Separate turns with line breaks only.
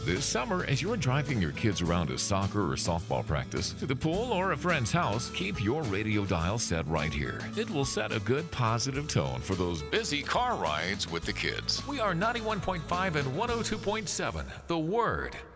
This summer, as you're driving your kids around to soccer or softball practice, to the pool, or a friend's house, keep your radio dial set right here. It will set a good positive tone for those busy car rides with the kids. We are 91.5 and 102.7, The Word.